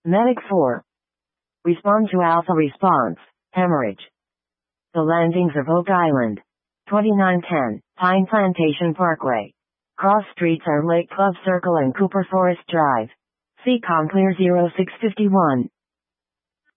Medic 4. Respond to Alpha response. Hemorrhage. The landings of Oak Island. 2910, Pine Plantation Parkway. Cross streets are Lake Club Circle and Cooper Forest Drive. Seacom Clear 0651.